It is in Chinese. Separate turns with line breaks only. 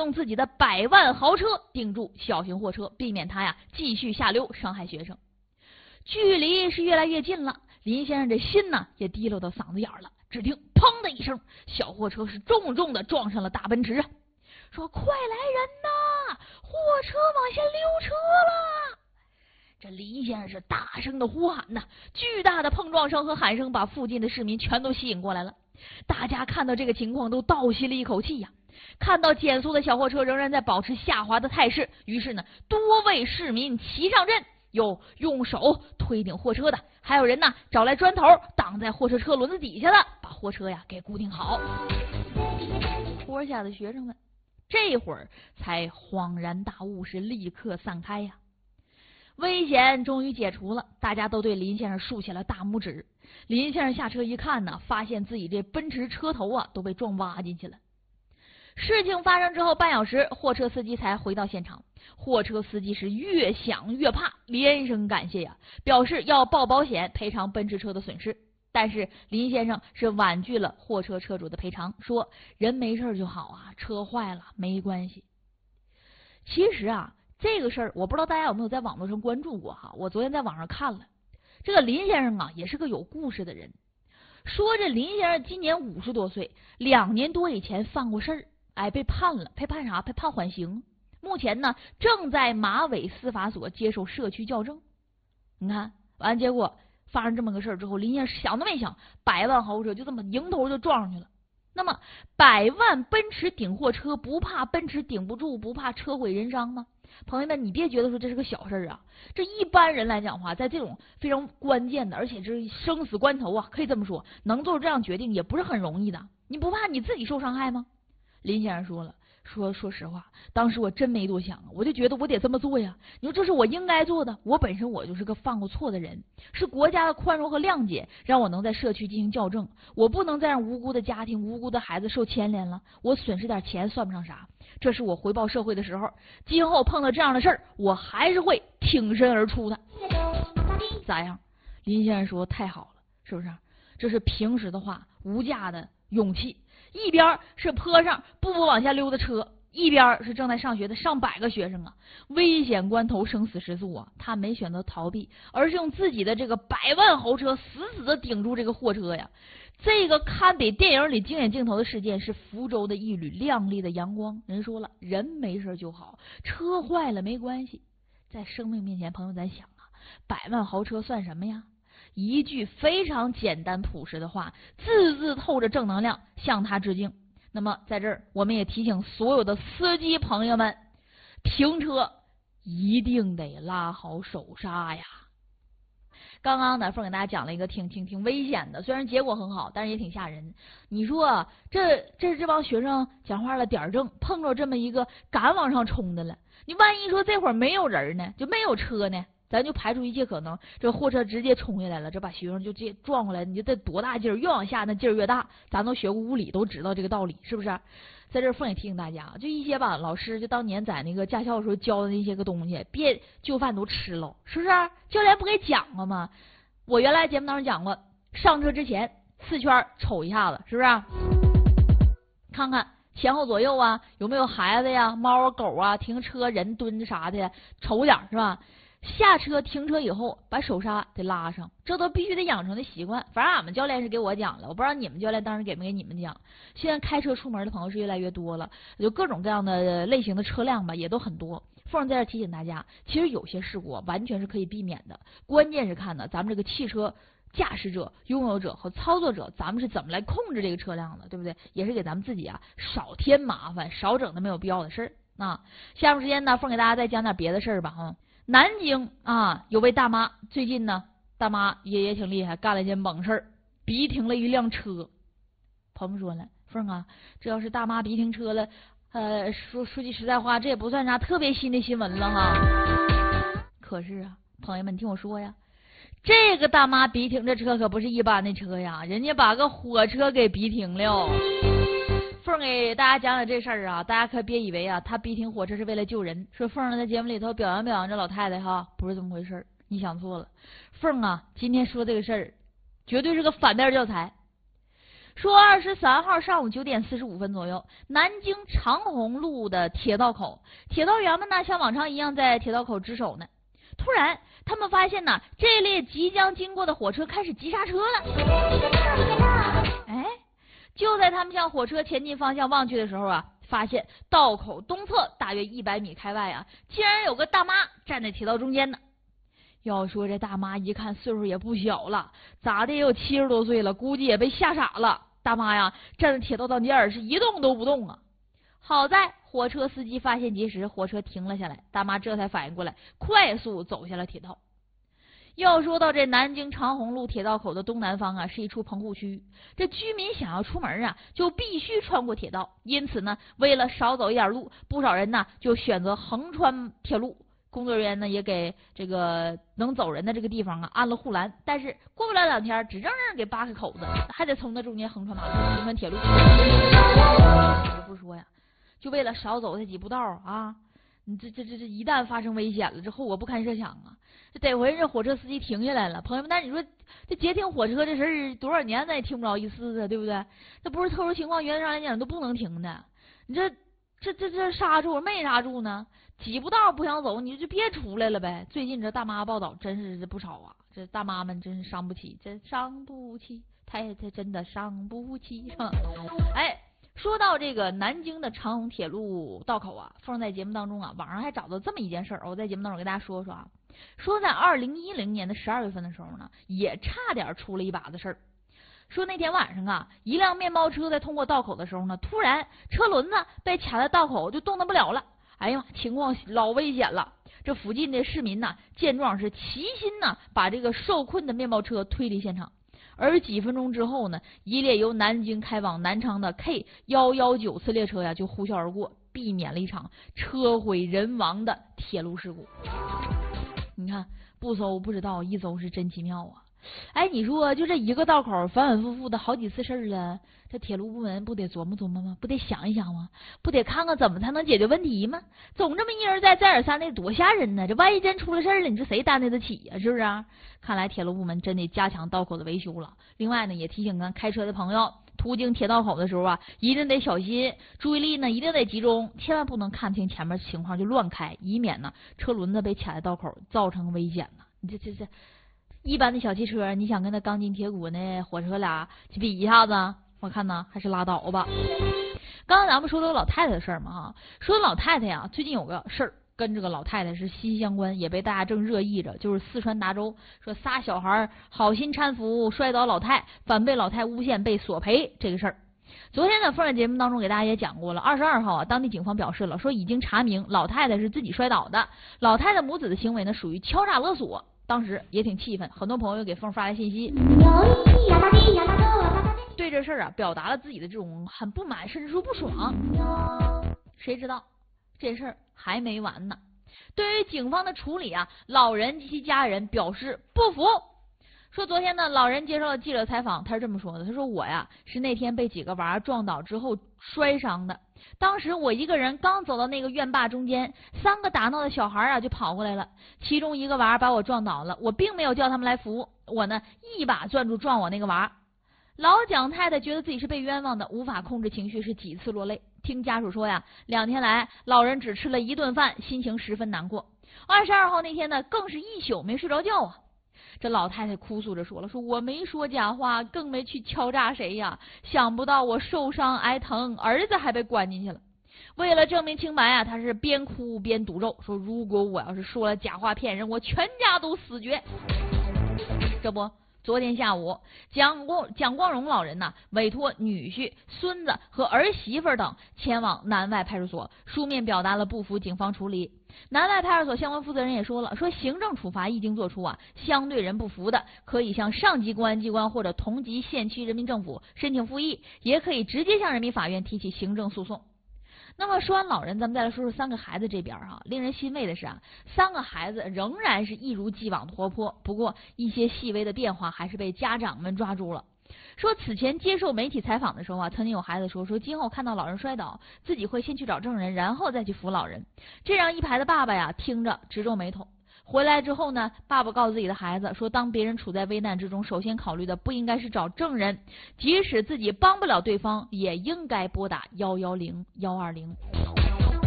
用自己的100万豪车顶住小型货车，避免它呀继续下溜伤害学生。距离是越来越近了，林先生这心呢也提溜到嗓子眼了。只听砰的一声，小货车是重重的撞上了大奔驰啊！说：“快来人呐！货车往下溜车了！”这林先生是大声的呼喊呐，巨大的碰撞声和喊声把附近的市民全都吸引过来了。大家看到这个情况都倒吸了一口气呀。看到减速的小货车仍然在保持下滑的态势，于是呢，多位市民齐上阵，有用手推顶货车的，还有人呢找来砖头挡在货车轮子底下的，把货车呀给固定好。坡下的学生们这会儿才恍然大悟，是立刻散开呀。危险终于解除了，大家都对林先生竖起了大拇指。林先生下车一看呢，发现自己这奔驰车头啊都被撞挖进去了。事情发生之后半小时，货车司机才回到现场。货车司机是越想越怕，连声感谢呀，表示要报保险赔偿奔驰车的损失。但是林先生是婉拒了货车车主的赔偿，说人没事就好啊，车坏了没关系。其实啊，这个事儿我不知道大家有没有在网络上关注过哈，我昨天在网上看了，这个林先生啊也是个有故事的人。说这林先生今年50多岁，2年多以前犯过事儿，被判了，被判啥？被判缓刑。目前呢正在马尾司法所接受社区校正。你看完结果发生这么个事儿之后，林先生想都没想，100万豪车就这么迎头就撞上去了。那么100万奔驰顶货车，不怕奔驰顶不住，不怕车毁人伤吗？朋友们，你别觉得说这是个小事啊，这一般人来讲话，在这种非常关键的，而且这生死关头啊，可以这么说，能做出这样决定也不是很容易的。你不怕你自己受伤害吗？林先生说了，说实话，当时我真没多想，我就觉得我得这么做呀。你说这是我应该做的，我本身我就是个犯过错的人，是国家的宽容和谅解让我能在社区进行校正，我不能再让无辜的家庭、无辜的孩子受牵连了。我损失点钱算不上啥，这是我回报社会的时候。今后碰到这样的事儿，我还是会挺身而出的。咋样？林先生说太好了，是不是？这是平时的话无价的勇气。一边是坡上步往下溜的车，一边是正在上学的上百个学生啊！危险关头生死时速啊！他没选择逃避，而是用自己的这个100万豪车死死的顶住这个货车呀！这个堪比电影里经典镜头的事件是福州的一缕亮丽的阳光。人说了，人没事就好，车坏了没关系。在生命面前，朋友咱想啊，100万豪车算什么呀？一句非常简单朴实的话，字字透着正能量，向他致敬。那么在这儿我们也提醒所有的司机朋友们，停车一定得拉好手刹呀。刚刚呢，凤给大家讲了一个挺危险的，虽然结果很好，但是也挺吓人。你说这帮学生讲话了点正，碰着这么一个敢往上冲的了，你万一说这会儿没有人呢，就没有车呢，咱就排除一切可能，这货车直接冲下来了，这把学生就直接撞过来，你就得多大劲儿，越往下那劲儿越大。咱都学过物理，都知道这个道理，是不是？在这儿凤也提醒大家，就一些吧，老师就当年在那个驾校的时候教的那些个东西，别就饭都吃了，是不是？教练不给讲过吗？我原来节目当中讲过，上车之前4圈瞅一下子，是不是？看看前后左右啊，有没有孩子呀、猫啊、狗啊，停车人蹲着啥的，瞅点是吧？下车停车以后把手刹得拉上，这都必须得养成的习惯。反正俺们教练是给我讲了，我不知道你们教练当时给没给你们讲。现在开车出门的朋友是越来越多了，有各种各样的类型的车辆吧，也都很多。凤在这提醒大家，其实有些事故完全是可以避免的，关键是看呢咱们这个汽车驾驶者、拥有者和操作者，咱们是怎么来控制这个车辆的，对不对？也是给咱们自己啊少添麻烦，少整的没有必要的事儿。那下面时间呢，凤给大家再讲点别的事儿吧哈。南京啊，有位大妈，最近呢，大妈也挺厉害，干了一件猛事儿，逼停了一辆车。朋友说了，凤啊，这要是大妈逼停车了，说句实在话，这也不算啥特别新的新闻了哈。可是啊，朋友们听我说呀，这个大妈逼停这车可不是一般的车呀，人家把个火车给逼停了。凤给大家讲讲这事儿啊，大家可别以为啊，他逼停火车是为了救人。说凤在节目里头表扬这老太太哈，不是这么回事儿，你想错了。凤啊，今天说这个事儿，绝对是个反面教材。 说23号上午9点45分左右，南京长虹路的铁道口，铁道员们呢像往常一样在铁道口值守呢。突然，他们发现呢，这列即将经过的火车开始急刹车了。哎，就在他们向火车前进方向望去的时候啊，发现道口东侧大约100米开外啊，竟然有个大妈站在铁道中间呢。要说这大妈一看岁数也不小了，咋的也有70多岁了，估计也被吓傻了。大妈呀，站在铁道当间是一动都不动啊。好在火车司机发现及时，火车停了下来，大妈这才反应过来，快速走下了铁道。要说到这南京长虹路铁道口的东南方啊，是一处棚户区，这居民想要出门啊，就必须穿过铁道。因此呢，为了少走一点路，不少人呢就选择横穿铁路。工作人员呢也给这个能走人的这个地方啊安了护栏，但是过不了2天，只正给扒开口子，还得从那中间横穿马路，横穿铁路。我不说呀，就为了少走这几步道啊，你这一旦发生危险了，这后果不堪设想啊！这得回这火车司机停下来了，朋友们，但是你说这截停火车这事儿多少年咱也听不着一次啊，对不对？这不是特殊情况，原则上来讲都不能停的。你这刹住没刹住呢？几步道不想走，你就别出来了呗。最近这大妈报道真是不少啊，这大妈们真是伤不起，真伤不起，太真的伤不起。哎，说到这个南京的长虹铁路道口啊，凤在节目当中啊，网上还找到这么一件事儿，我在节目当中给大家说说啊。说在2010年的12月份的时候呢，也差点出了一把子事儿。说那天晚上啊，一辆面包车在通过道口的时候呢，突然车轮子被卡在道口，就动弹不了了。哎呀，情况老危险了！这附近的市民呢，见状是齐心呢，把这个受困的面包车推离现场。而几分钟之后呢，一列由南京开往南昌的 K119次列车呀，就呼啸而过，避免了一场车毁人亡的铁路事故。你看，不搜不知道，一搜是真奇妙啊！哎，你说就这一个道口反反复复的好几次事儿了，这铁路部门不得琢磨琢磨吗？不得想一想吗？不得看看怎么才能解决问题吗？总这么一而再再而三的，多吓人呢！这万一真出了事儿了，你说谁担待得起呀？是不是？看来铁路部门真得加强道口的维修了。另外呢，也提醒开车的朋友，途经铁道口的时候啊，一定得小心，注意力呢一定得集中，千万不能看清前面情况就乱开，以免呢车轮子被卡在道口造成危险呢。你这一般的小汽车，你想跟那钢筋铁骨那火车俩去比一下子，我看呢还是拉倒吧。刚刚咱们说这个老太太的事儿嘛哈，说老太太呀，最近有个事儿跟这个老太太是息息相关，也被大家正热议着，就是四川达州说仨小孩好心搀扶摔倒老太，反被老太诬陷被索赔这个事儿。昨天呢，凤儿节目当中给大家也讲过了。22号啊，当地警方表示了，说已经查明老太太是自己摔倒的，老太太母子的行为呢属于敲诈勒索。当时也挺气愤，很多朋友给凤发来信息，对这事儿啊表达了自己的这种很不满，甚至说不爽。谁知道这事儿还没完呢。对于警方的处理啊，老人及其家人表示不服。说昨天呢，老人接受了记者采访，他是这么说的，他说我呀是那天被几个娃撞倒之后摔伤的，当时我一个人刚走到那个院坝中间，3个打闹的小孩啊就跑过来了，其中一个娃把我撞倒了，我并没有叫他们来扶我呢，一把攥住撞我那个娃。老蒋太太觉得自己是被冤枉的，无法控制情绪，是几次落泪。听家属说呀，2天来老人只吃了1顿饭，心情十分难过。22号那天呢，更是一宿没睡着觉啊。这老太太哭诉着说了，说我没说假话，更没去敲诈谁呀，想不到我受伤挨疼，儿子还被关进去了。为了证明清白啊，她是边哭边赌咒，说如果我要是说了假话骗人，我全家都死绝。这不，昨天下午，蒋光荣老人呢，委托女婿、孙子和儿媳妇等前往南外派出所，书面表达了不服警方处理。南外派出所相关负责人也说了，说行政处罚一经作出啊，相对人不服的，可以向上级公安机关或者同级县区人民政府申请复议，也可以直接向人民法院提起行政诉讼。那么说完老人，咱们再来说说3个孩子这边哈。令人欣慰的是啊，3个孩子仍然是一如既往的活泼，不过一些细微的变化还是被家长们抓住了。说此前接受媒体采访的时候啊，曾经有孩子说今后看到老人摔倒，自己会先去找证人，然后再去扶老人。这让一排的爸爸呀听着直皱眉头。 回来之后呢，爸爸告诉自己的孩子说，当别人处在危难之中，首先考虑的不应该是找证人，即使自己帮不了对方，也应该拨打110、120。